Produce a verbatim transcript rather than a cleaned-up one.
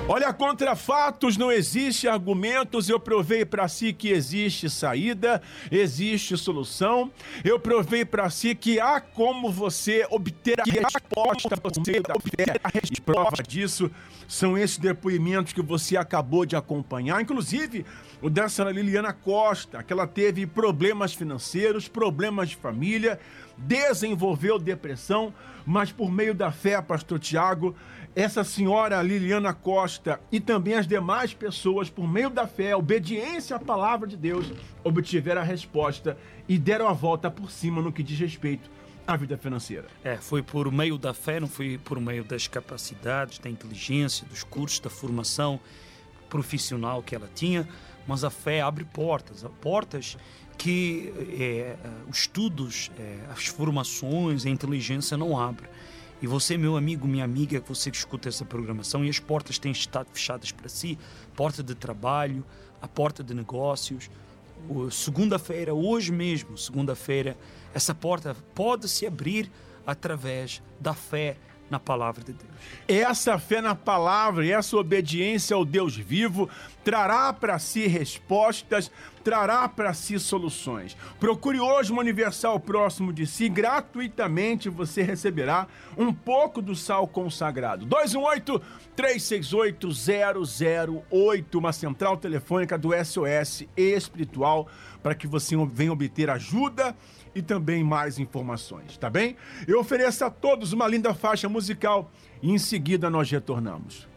Olha, contra fatos não existe argumentos. Eu provei para si que existe saída, existe solução. Eu provei para si que há como você obter a resposta, você obter a resposta. Prova disso são esses depoimentos que você acabou de acompanhar, inclusive o dessa Liliana Costa, que ela teve problemas financeiros, problemas de família, desenvolveu depressão, mas por meio da fé, pastor Tiago, essa senhora Liliana Costa e também as demais pessoas, por meio da fé, obediência à palavra de Deus, obtiveram a resposta e deram a volta por cima no que diz respeito à vida financeira. É, foi por meio da fé, não foi por meio das capacidades, da inteligência, dos cursos, da formação profissional que ela tinha, mas a fé abre portas, portas que é, os estudos, é, as formações, a inteligência não abrem. E você, meu amigo, minha amiga, você que escuta essa programação, e as portas têm estado fechadas para si, porta de trabalho, a porta de negócios. Segunda-feira, hoje mesmo, segunda-feira, essa porta pode se abrir através da fé na palavra de Deus. Essa fé na palavra e essa obediência ao Deus vivo trará para si respostas, trará para si soluções. Procure hoje uma Universal próximo de si, gratuitamente você receberá um pouco do sal consagrado. dois um oito, três seis oito, zero zero oito, uma central telefônica do S O S Espiritual, para que você venha obter ajuda e também mais informações, tá bem? Eu ofereço a todos uma linda faixa musical e em seguida nós retornamos.